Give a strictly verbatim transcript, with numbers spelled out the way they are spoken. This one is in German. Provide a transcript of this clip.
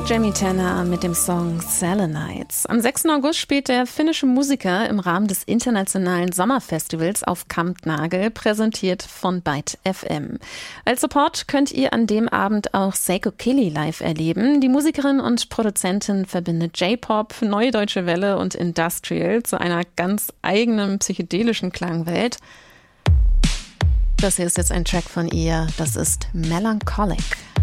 Jamie Tanner mit dem Song Selenites. Am sechsten August spielt der finnische Musiker im Rahmen des internationalen Sommerfestivals auf Kampnagel, präsentiert von Byte F M. Als Support könnt ihr an dem Abend auch Seiko Kili live erleben. Die Musikerin und Produzentin verbindet J-Pop, Neue Deutsche Welle und Industrial zu einer ganz eigenen psychedelischen Klangwelt. Das hier ist jetzt ein Track von ihr, das ist Melancholic.